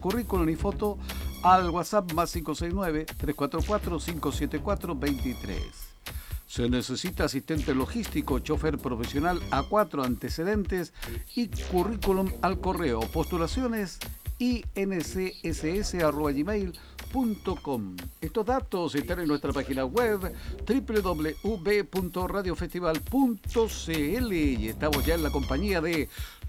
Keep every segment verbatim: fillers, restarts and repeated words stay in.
currículum y foto al WhatsApp más cinco seis nueve, tres cuatro cuatro, cinco siete cuatro, dos tres. Se necesita asistente logístico, chofer profesional A cuatro, antecedentes y currículum al correo. Postulaciones i n c s s arroba gmail punto com. Estos datos están en nuestra página web doble u doble u doble u punto radio festival punto c l y estamos ya en la compañía de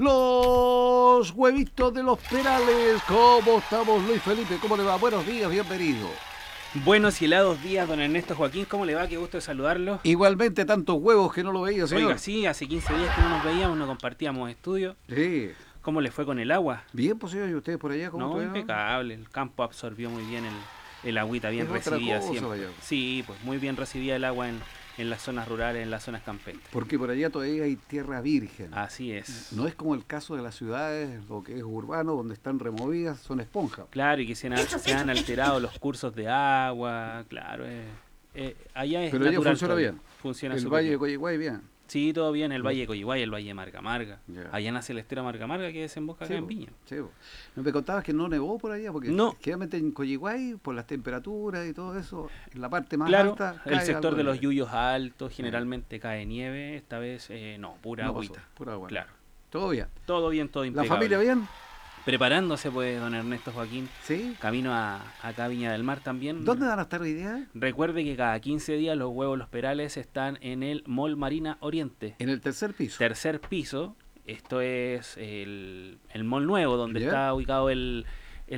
los huevitos de los Perales. ¿Cómo estamos, Luis Felipe? ¿Cómo le va? Buenos días, bienvenido. Buenos y helados días, don Ernesto Joaquín, ¿cómo le va? Qué gusto de saludarlo. Igualmente, tantos huevos que no lo veía, señor. Oiga, sí, hace quince días que no nos veíamos, no compartíamos estudio. Sí. ¿Cómo le fue con el agua? Bien, pues señor, ¿y ustedes por allá cómo No, estuvieron? impecable, el campo absorbió muy bien el, el agüita, bien Es otra recibida cosa, siempre. vaya. Sí, pues muy bien recibida el agua en, en las zonas rurales, en las zonas campestres. Porque por allá todavía hay tierra virgen. Así es. No es como el caso de las ciudades, lo que es urbano, donde están removidas, son esponjas. Claro, y que se han, se han alterado los cursos de agua, claro. Eh, eh, allá es Pero allá natural funciona todo. bien. Funciona El súper Valle bien. de Coyhaique, bien. Sí, todo bien, el Valle de Coyhaique, el Valle de Marga Marga. Ya. Allá nace el estero Marga Marga que desemboca acá Sí, en po, Viña. sí, po. No me contabas que no nevó por allá, porque No. generalmente en Coyhaique, por las temperaturas y todo eso, en la parte más Claro, alta, el cae sector algo de los nieve. yuyos altos generalmente cae nieve, esta vez eh, no, pura No agüita. pasó, pura agua. Claro, Todo bien. todo bien, todo ¿La impecable. familia bien? Preparándose pues, don Ernesto Joaquín, Sí. camino a, acá a Viña del Mar también. ¿Dónde van a estar hoy día? Recuerde que cada quince días los huevos Los Perales están en el Mall Marina Oriente, En el tercer piso. tercer piso. Esto es el, el mall nuevo, donde Ya. está ubicado el,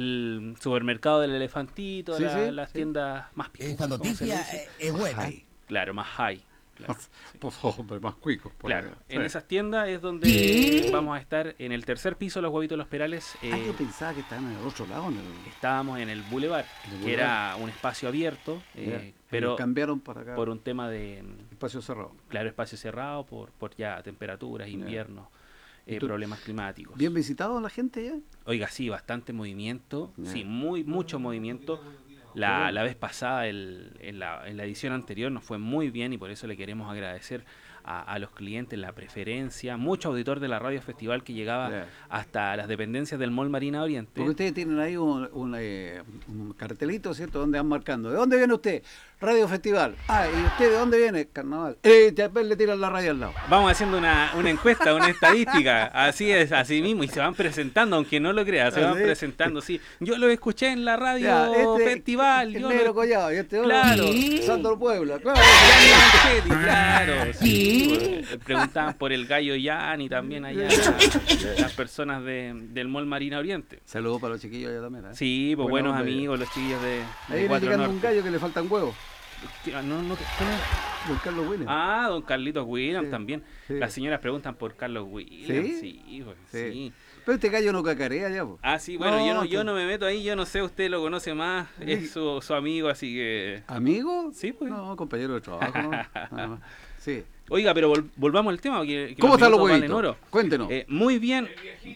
el supermercado del Elefantito, Sí, la- sí, las sí. tiendas más Esta picosas, ¿cómo se le noticia dice? es buena. Ay, Claro, más high. Claro, sí. por favor, más cuicos. por Claro, allá. en Sí. esas tiendas es donde vamos a estar en el tercer piso, los huevitos Los Perales. Ah, eh, yo pensaba que estaban en el otro lado. En el... estábamos en el Boulevard, En el que era un espacio abierto, eh, Ya. pero cambiaron para acá. por un tema de, Espacio cerrado. claro, espacio cerrado, por, por ya temperaturas, inviernos, ¿Y eh, tú- problemas climáticos. ¿Bien visitado la gente ya? Oiga, sí, bastante movimiento, Ya. sí, muy mucho movimiento. La, la vez pasada, el, en, la, en la edición anterior, nos fue muy bien y por eso le queremos agradecer a, a los clientes la preferencia. Mucho auditor de la Radio Festival que llegaba Ya. hasta las dependencias del Mall Marina Oriente. Porque ustedes tienen ahí un, un, eh, un cartelito, ¿cierto? Donde van marcando. ¿De dónde viene usted? Radio Festival. Ah, ¿y usted de dónde viene? Carnaval. Eh, después le tiran la radio al lado. Vamos haciendo una, una encuesta, una estadística, así es, así mismo, y se van presentando, aunque no lo crea, se ¿Ah, van sí? presentando, sí. Yo lo escuché en la radio Ya, este- festival, el yo negro lo... Collado, y este otro, Claro. Sandro Puebla. Claro. Gianni Manchetti, claro, sí, pues, preguntaban por el gallo Yanni también allá, las personas de, del Mall Marina Oriente. Saludos para los chiquillos allá también. ¿eh? Sí, pues Buena buenos onda, amigos, los chiquillos de, Ahí de viene Cuatro llegando un Norte. gallo que le faltan huevos. Ah, no, no, ¿quién es? Don Carlos Williams. Ah, don Carlitos Williams Sí, también. sí. Las señoras preguntan por Carlos Williams. ¿Sí? Sí, pues, Sí. sí. Pero este gallo no cacarea ya, po. Ah, sí, bueno, yo, no, yo tú- no me meto ahí, yo no sé, usted lo conoce más, es su, su amigo, así que... ¿Amigo? Sí, pues. No, compañero de trabajo, ¿no? Nada más. Sí. Oiga, pero vol- volvamos al tema. Que, que ¿Cómo están los minutos valen huevitos? oro. Cuéntenos. Eh, muy bien.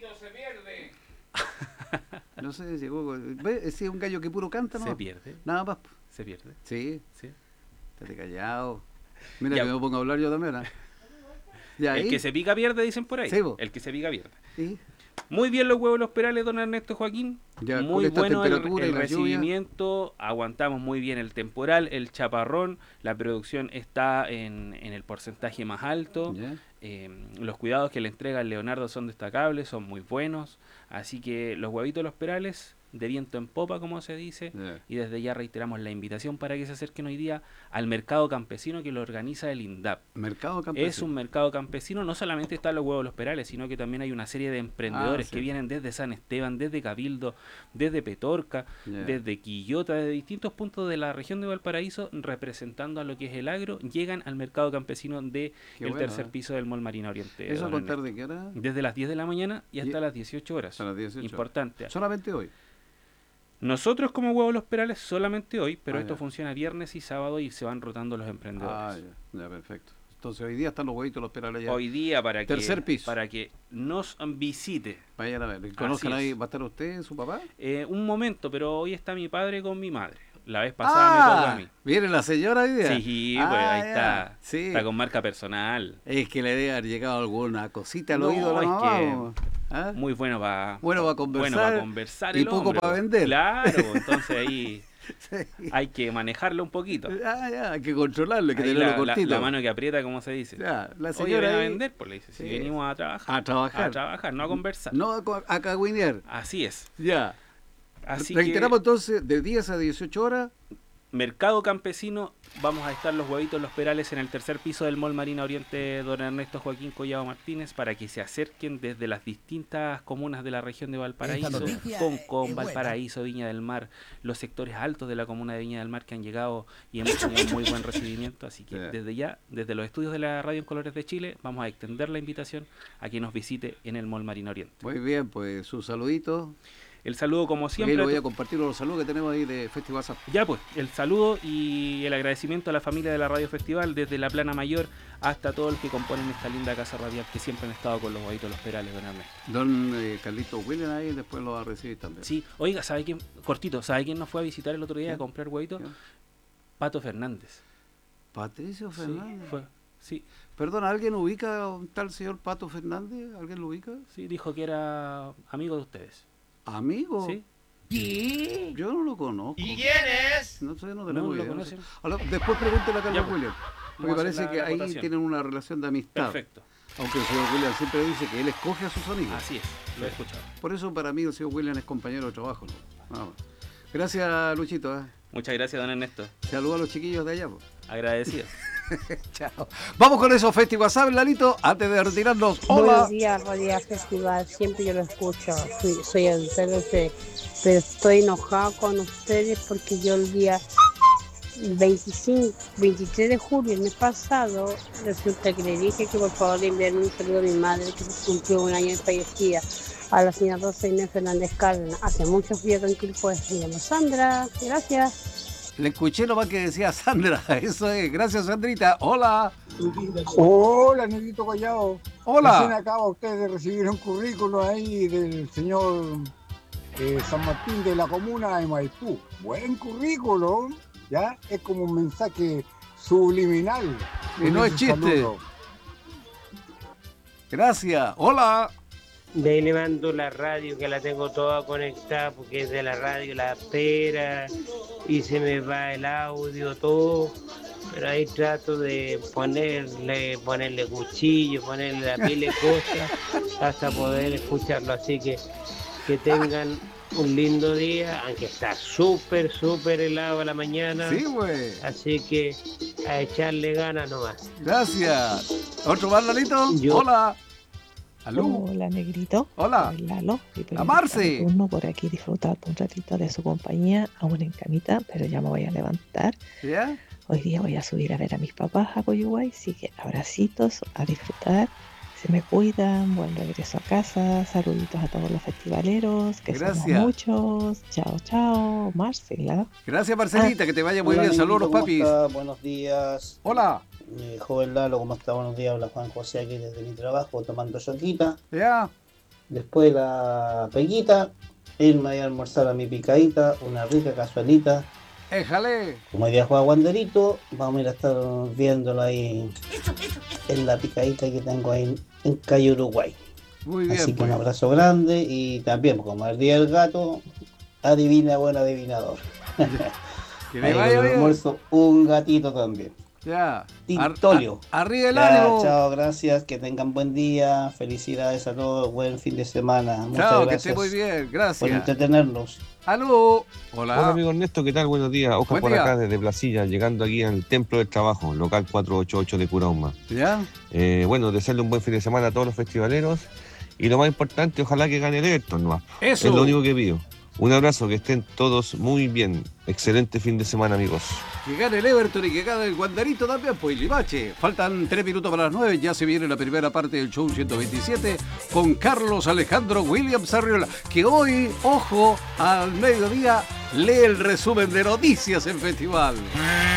No sé, llegó. ¿Ves? Ese es un gallo que puro canta, ¿no? Se pierde, Nada más. po. se pierde. Sí, Sí. estate callado. Mira Ya. que me pongo a hablar yo también. ¿eh? Ya, El ahí. que se pica pierde, dicen por ahí. Sí, po. El que se pica pierde. Sí. Muy bien los huevos Los Perales, don Ernesto Joaquín. Ya, con muy esta bueno el, temperatura y el la lluvia. recibimiento. Aguantamos muy bien el temporal, el chaparrón. La producción está en, en el porcentaje más alto. Ya. Eh, los cuidados que le entrega el Leonardo son destacables, son muy buenos. Así que los huevitos Los Perales, de viento en popa, como se dice. Ya. Y desde ya reiteramos la invitación para que se acerquen hoy día al mercado campesino que lo organiza el INDAP. Mercado campesino. Es un mercado campesino, no solamente están los huevos Los Perales, sino que también hay una serie de emprendedores Ah, sí. que vienen desde San Esteban, desde Cabildo, desde Petorca, Ya. desde Quillota, desde distintos puntos de la región de Valparaíso, representando a lo que es el agro, llegan al mercado campesino de Qué el bueno, tercer ¿eh? piso del Mall Marina Oriente. ¿Eso a don contar Ernesto. de qué hora? Desde las diez de la mañana y hasta Y- las dieciocho horas. A las dieciocho. Importante. Solamente hoy. Nosotros como Huevos Los Perales solamente hoy, pero Ah, esto ya. funciona viernes y sábado y se van rotando los emprendedores. Ah, ya, ya, perfecto. Entonces hoy día están los huevitos Los Perales ya. Hoy día para Tercer que piso. para que nos visite. Vayan a ver. ¿Conozcan es. ahí? ¿Va a estar usted, su papá? Eh, un momento, pero hoy está mi padre con mi madre. La vez pasada me tocó a mí. ¿Viene la señora hoy día? Sí, Ah, pues ahí ya. está. Sí. Está con marca personal. Es que le debe haber llegado alguna cosita al No, oído a la es mamá. que ¿o? ¿Ah? Muy bueno para bueno pa conversar, bueno pa conversar y poco para vender. Claro, entonces ahí sí. hay que manejarlo un poquito. Ah, ya, hay que controlarlo, hay que ahí tenerlo la, cortito. La, la mano que aprieta, como se dice. Ya, la Oye, señora ven a ahí... vender, pues le dice, si sí. venimos a trabajar. A trabajar. A trabajar, no a conversar. No a, a cagüinear. Así es. Ya. Así Reiteramos que, entonces, de diez a dieciocho horas. Mercado Campesino, vamos a estar los huevitos Los Perales en el tercer piso del Mall Marina Oriente Don Ernesto Joaquín Collado Martínez para que se acerquen desde las distintas comunas de la región de Valparaíso, Concón, Valparaíso, Viña del Mar, los sectores altos de la comuna de Viña del Mar que han llegado y hemos tenido muy buen recibimiento, así que desde ya, desde los estudios de la Radio en Colores de Chile, vamos a extender la invitación a que nos visite en el Mall Marina Oriente. Muy bien, pues su saludito. El saludo como siempre. Ahí lo voy a compartir los saludos que tenemos ahí de Festival Zap. Ya pues, el saludo y el agradecimiento a la familia de la Radio Festival, desde la Plana Mayor hasta todos los que componen esta linda casa radial que siempre han estado con los huevitos Los Perales, don Ernesto. Don eh, Carlito William ahí después lo va a recibir también. Sí, oiga, ¿sabe quién? Cortito, ¿sabe quién nos fue a visitar el otro día ¿Qué? a comprar huevitos? ¿Qué? Pato Fernández. Patricio Fernández. Sí, fue, sí. Perdón, ¿alguien ubica a un tal señor Pato Fernández? ¿Alguien lo ubica? Sí, dijo que era amigo de ustedes. ¿Amigo? Sí. ¿Y? Yo no lo conozco. ¿Y quién es? No sé, no tenemos no, idea. Lo no sé. Ahora, después pregúntele a Carlos pues. William. Porque parece que ahí votación. tienen una relación de amistad. Perfecto. Aunque el señor William siempre dice que él escoge a sus amigos. Así es, lo he escuchado. Por eso para mí el señor William es compañero de trabajo, ¿no? Nada más. Gracias, Luchito. ¿eh? Muchas gracias, don Ernesto. Saludos a los chiquillos de allá. Pues. Agradecido. Chao. Vamos con eso, Festival Zap, Lalito, antes de retirarnos. Hola. Buenos días, Radio Festival. Siempre yo lo escucho. Soy, soy el C D C. Pero estoy enojado con ustedes porque yo el día veinticinco, veintitrés de julio, el mes pasado, resulta que le dije que por favor le enviaran un saludo a mi madre que cumplió un año de fallecida, a la señora Rosa Inés Fernández Cárdenas. Hace mucho frío en Quilpué. Me llamo Sandra. Gracias. Le escuché nomás que decía Sandra. Eso es. Gracias, Sandrita. Hola. Hola, Negrito Collado. Hola. Recién acaba usted de recibir un currículo ahí del señor eh, San Martín de la comuna de Maipú. Buen currículo. Ya es como un mensaje subliminal. Y no es chiste. Saludo. Gracias. Hola. De ahí le mando la radio que la tengo toda conectada porque es de la radio La Pera y se me va el audio todo, pero ahí trato de ponerle ponerle cuchillo, ponerle la pila de cosas hasta poder escucharlo, así que que tengan un lindo día, aunque está súper súper helado a la mañana. Sí, güey. Así que a echarle ganas nomás. Gracias. ¿Otro más, Lalito? Yo. Hola. ¿Aló? Hola, Negrito. Hola. Soy Lalo. A Marce. Uno por aquí disfrutando un ratito de su compañía, aún en camita, pero ya me voy a levantar. ¿Ya? Hoy día voy a subir a ver a mis papás a Coyhuay, así que abracitos, a disfrutar. Se me cuidan, buen regreso a casa, saluditos a todos los festivaleros, que Gracias. somos muchos. Chao, chao, Marcela. Gracias, Marcelita, ah. que te vaya muy Hola, bien. Saludos, ¿cómo papis. está? Buenos días. Hola. Eh, joven Lalo, ¿cómo está? Buenos días. Habla Juan José aquí desde mi trabajo, tomando yoquita. Ya. Después de la peguita, irme a almorzar a mi picadita, una rica cazuelita. Éjale. Como hoy día juega Wanderito, vamos a ir a estar viéndolo ahí en la picadita que tengo ahí en Calle Uruguay. Muy bien. Así que pues. un abrazo grande y también, como el día del gato, adivina buen adivinador. Que me vaya bien. Almuerzo un gatito también. Ya. Tintolio. Ar ar arriba el ya, ánimo. Chao, gracias. Que tengan buen día. Felicidades a todos. Buen fin de semana. Muchas chao, gracias que esté muy bien. Gracias. por entretenernos. Aló. Hola. Hola, amigo Ernesto. ¿Qué tal? Buenos días. Oscar por día. acá desde Placilla, llegando aquí al Templo del Trabajo, local cuatrocientos ochenta y ocho de Curauma. ¿Ya? Eh, bueno, desearle un buen fin de semana a todos los festivaleros. Y lo más importante, ojalá que gane el Everton, ¿no? Eso. Es lo único que pido. Un abrazo, que estén todos muy bien. Excelente fin de semana, amigos. Que gane el Everton y que gane el Guandarito también, pues Limache. Faltan tres minutos para las nueve, ya se viene la primera parte del show ciento veintisiete con Carlos Alejandro Williams Arriola, que hoy, ojo, al mediodía, lee el resumen de noticias en Festival.